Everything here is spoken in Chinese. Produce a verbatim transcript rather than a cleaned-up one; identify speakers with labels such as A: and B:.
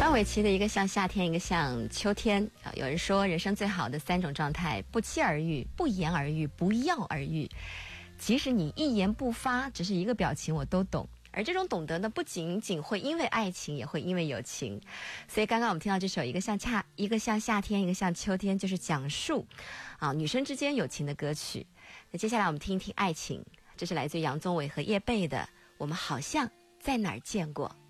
A: 范玮琪的一个像夏天，一个像秋天啊。有人说，人生最好的三种状态：不期而遇、不言而喻、不药而愈。即使你一言不发，只是一个表情，我都懂。而这种懂得呢，不仅仅会因为爱情，也会因为友情。所以刚刚我们听到这首一个像夏一个像夏天，一个像秋天，就是讲述啊女生之间友情的歌曲。那接下来我们听一听爱情，这是来自杨宗纬和叶蓓的《我们好像在哪儿见过》。